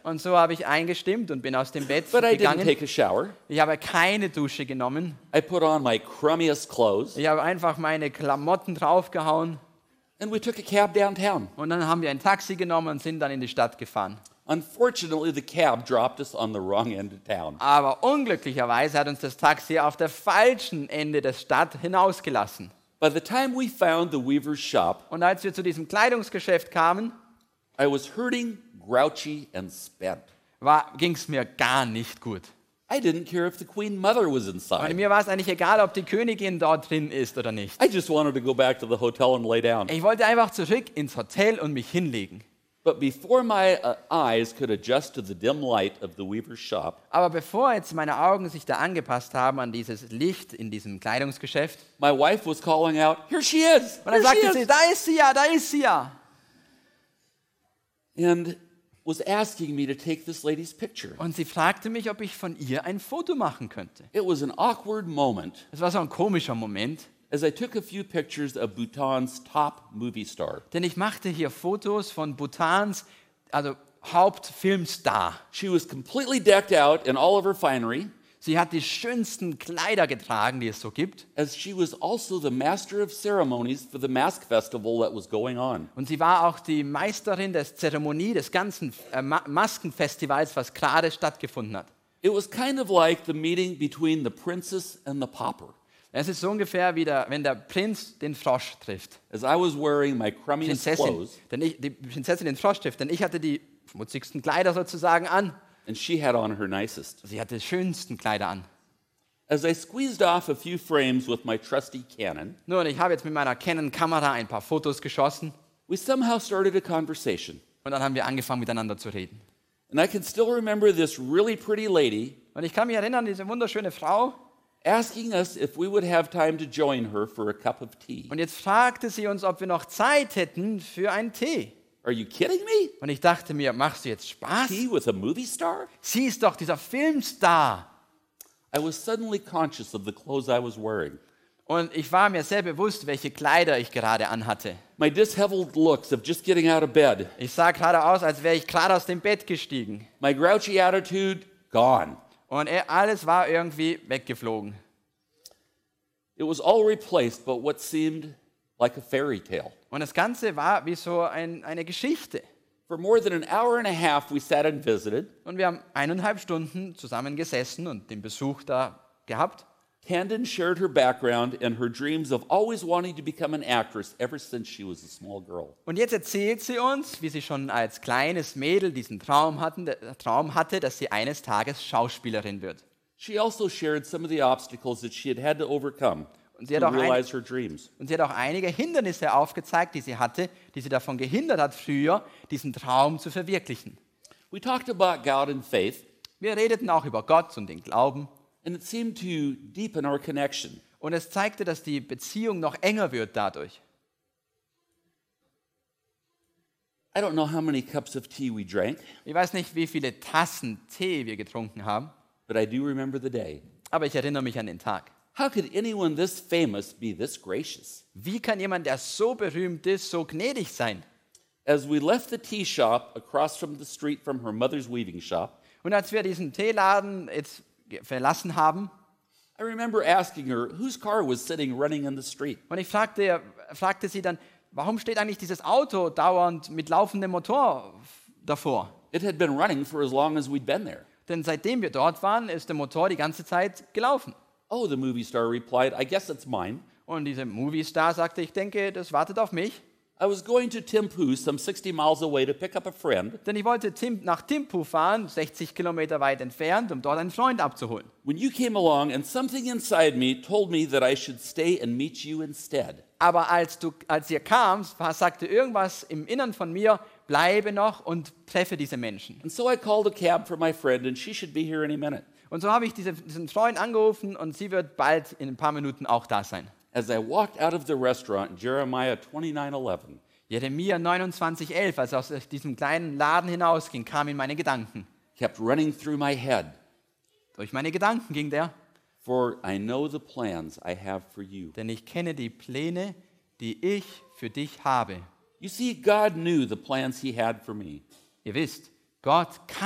Und so habe ich eingestimmt und bin aus dem Bett But I didn't gegangen. take a shower. Ich habe keine Dusche genommen. I put on my crummiest clothes, Ich habe einfach meine Klamotten draufgehauen. and we took a cab downtown. Und dann haben wir ein Taxi genommen und sind dann in die Stadt gefahren. Unfortunately, the cab dropped us on the wrong end of town. Aber unglücklicherweise hat uns das Taxi auf der falschen Ende der Stadt hinausgelassen. By the time we found the weaver's shop, Und als wir zu diesem Kleidungsgeschäft kamen, I was hurting, grouchy, and spent. ging es mir gar nicht gut. I didn't care if the Queen Mother was Und inside. mir war es eigentlich egal, ob die Königin dort drin ist oder nicht. I just wanted to go back to the hotel and lay down. Ich wollte einfach zurück ins Hotel und mich hinlegen. But before my eyes could adjust to the dim light of the weaver's shop, Aber bevor jetzt meine Augen sich da angepasst haben an dieses Licht in diesem Kleidungsgeschäft, my wife was calling out, "Here she is! und dann Here she sagte sie, is!" da ist sie ja, da ist sie ja. And was asking me to take this lady's picture. Und sie fragte mich, ob ich von ihr ein Foto machen könnte. It was an awkward moment Es war so ein komischer Moment, as I took a few pictures of Bhutan's top movie star. denn ich machte hier Fotos von Bhutans, also Hauptfilmstar. She was completely decked out in all of her finery, Sie hat die schönsten Kleider getragen, die es so gibt. as she was also the master of ceremonies for the mask festival that was going on. Und sie war auch die Meisterin der Zeremonie des ganzen Maskenfestivals, was gerade stattgefunden hat. It was kind of like the meeting between the princess and the pauper, Es ist so ungefähr wie wenn der Prinz den Frosch trifft. as I was wearing my crummiest clothes, Die Prinzessin den Frosch trifft, denn ich hatte die schmutzigsten Kleider sozusagen an. and she had on her nicest. Sie hatte die schönsten Kleider an. As I squeezed off a few frames with my trusty Canon, Nun, ich habe jetzt mit meiner Canon-Kamera ein paar Fotos geschossen we somehow started a conversation. und dann haben wir angefangen miteinander zu reden. And I can still remember this really pretty lady Und ich kann mich erinnern, diese wunderschöne Frau, asking us if we would have time to join her for a cup of tea. und jetzt fragte sie uns, ob wir noch Zeit hätten für einen Tee. Are you kidding me? Und ich dachte mir, machst du jetzt Spaß? Tea with a movie star? Sie ist doch dieser Filmstar. I was suddenly conscious of the clothes I was wearing. Und ich war mir sehr bewusst, welche Kleider ich gerade anhatte. My disheveled looks of just getting out of bed. Ich sah gerade aus, als wäre ich gerade aus dem Bett gestiegen. My grouchy attitude, gone. Und alles war irgendwie weggeflogen. It was all replaced by what seemed like a fairy tale. Und das Ganze war wie so eine Geschichte. For more than an hour and a half, we sat and visited. Und wir haben 1,5 Stunden zusammen gesessen und den Besuch da gehabt. Candon shared her background and her dreams of always wanting to become an actress ever since she was a small girl. Und jetzt erzählt sie uns, wie sie schon als kleines Mädel diesen Traum hatte, dass sie eines Tages Schauspielerin wird. She also shared some of the obstacles that she had to overcome Und to sie hat auch realize her dreams. Und sie hat auch einige Hindernisse aufgezeigt, die sie hatte, die sie davon gehindert hat, früher diesen Traum zu verwirklichen. We talked about God and faith, Wir redeten auch über Gott und den Glauben. and it seemed to deepen our connection. Und es zeigte, dass die Beziehung noch enger wird dadurch. I don't know how many cups of tea we drank, Ich weiß nicht, wie viele Tassen Tee wir getrunken haben, but I do remember the day. aber ich erinnere mich an den Tag. How could anyone this famous be this gracious? Wie kann jemand, der so berühmt ist, so gnädig sein? As we left the tea shop across from the street from her mother's weaving shop, Und als wir diesen Teeladen jetzt verlassen haben, I remember asking her whose car was sitting running in the street. und ich fragte sie dann, warum steht eigentlich dieses Auto dauernd mit laufendem Motor davor? It had been running for as long as we'd been there. Denn seitdem wir dort waren, ist der Motor die ganze Zeit gelaufen. Oh, the movie star replied, I guess it's mine. Und dieser Movie-Star sagte, ich denke, das wartet auf mich. I was going to Thimphu, some 60 miles away, to pick up a friend. Denn ich wollte nach Thimphu fahren, 60 Kilometer weit entfernt, um dort einen Freund abzuholen. When you came along, and something inside me told me that I should stay and meet you instead. Aber als ihr kamst, sagte irgendwas im Innern von mir, bleibe noch und treffe diese Menschen. And so I called a cab for my friend, and she should be here any minute. Und so habe ich diesen Freund angerufen und sie wird bald in ein paar Minuten auch da sein. As I walked out of the restaurant, Jeremiah 29:11, Jeremia 29,11, als er aus diesem kleinen Laden hinausging, kam in meine Gedanken. kept running through my head. Durch meine Gedanken ging der, For I know the plans I have for you. denn ich kenne die Pläne, die ich für dich habe. You see, God knew the plans he had for me. Ihr wisst, Gott